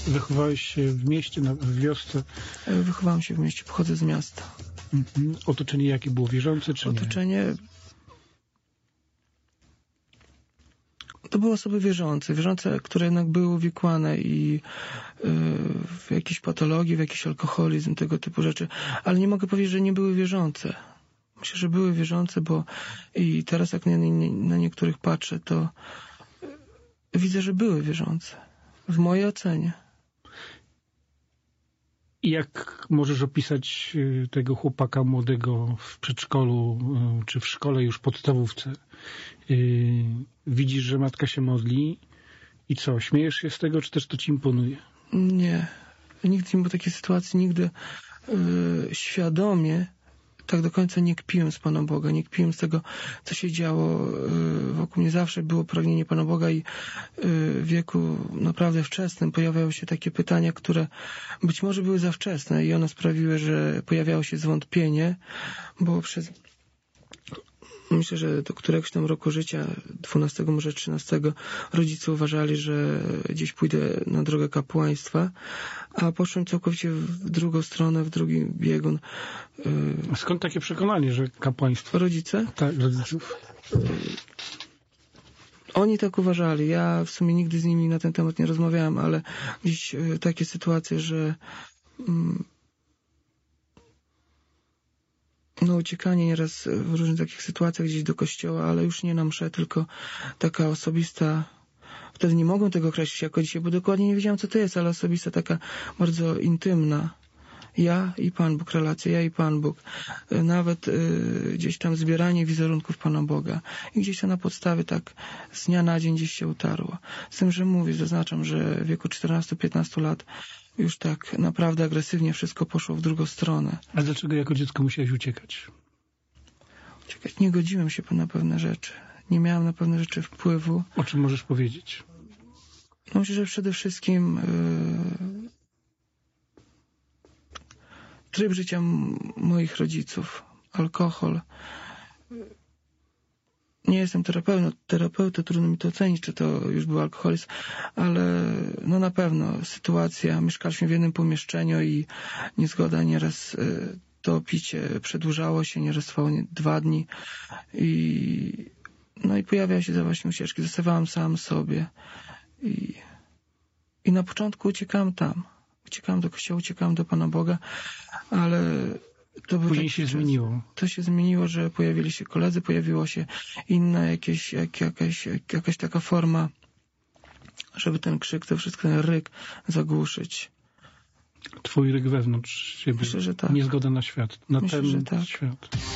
Wychowałeś się w mieście, w wiosce? Wychowałem się w mieście, pochodzę z miasta. Otoczenie jakie było? Wierzące czy nie? Otoczenie... To były osoby wierzące, które jednak były uwikłane i w jakieś patologii, w jakiś alkoholizm, tego typu rzeczy. Ale nie mogę powiedzieć, że nie były wierzące. Myślę, że były wierzące, bo i teraz jak na niektórych patrzę, to widzę, że były wierzące. W mojej ocenie. I jak możesz opisać tego chłopaka młodego w przedszkolu, czy w szkole już podstawówce? Widzisz, że matka się modli i co? Śmiejesz się z tego, czy też to ci imponuje? Nie. Nigdy nie było takiej sytuacji, nigdy świadomie tak do końca nie kpiłem z Pana Boga, nie kpiłem z tego, co się działo wokół mnie. Zawsze było pragnienie Pana Boga i w wieku naprawdę wczesnym pojawiały się takie pytania, które być może były za wczesne i one sprawiły, że pojawiało się zwątpienie, bo myślę, że do któregoś tam roku życia, 12, może 13, rodzice uważali, że gdzieś pójdę na drogę kapłaństwa, a poszłem całkowicie w drugą stronę, w drugi biegun. A skąd takie przekonanie, że kapłaństwo? Rodzice? Tak, rodziców. Oni tak uważali. Ja w sumie nigdy z nimi na ten temat nie rozmawiałem, ale gdzieś takie sytuacje, że uciekanie nieraz w różnych takich sytuacjach gdzieś do kościoła, ale już nie na mszę, tylko taka osobista, wtedy nie mogłem tego określić jako dzisiaj, bo dokładnie nie wiedziałem, co to jest, ale osobista, taka bardzo intymna. Ja i Pan Bóg, relacja, ja i Pan Bóg. Nawet gdzieś tam zbieranie wizerunków Pana Boga. I gdzieś to na podstawie tak z dnia na dzień gdzieś się utarło. Z tym, że zaznaczam, że w wieku 14-15 lat już tak naprawdę agresywnie wszystko poszło w drugą stronę. A dlaczego jako dziecko musiałeś uciekać? Nie godziłem się na pewne rzeczy. Nie miałem na pewne rzeczy wpływu. O czym możesz powiedzieć? No, myślę, że przede wszystkim tryb życia moich rodziców. Alkohol. Nie jestem terapeutą, trudno mi to ocenić, czy to już był alkoholizm, ale no na pewno sytuacja, mieszkaliśmy w jednym pomieszczeniu i niezgoda nieraz to picie przedłużało się, nieraz trwało 2 dni i pojawiały się właśnie ucieczki, zostawałem sam sobie i na początku uciekałem do kościoła, uciekałem do Pana Boga, ale później się zmieniło. To się zmieniło, że pojawili się koledzy, pojawiło się inna jakaś taka forma, żeby ten krzyk, to wszystko, ten ryk zagłuszyć. Twój ryk wewnątrz siebie. Myślę, że tak. Niezgoda na świat. Na Myślę, ten że tak. świat.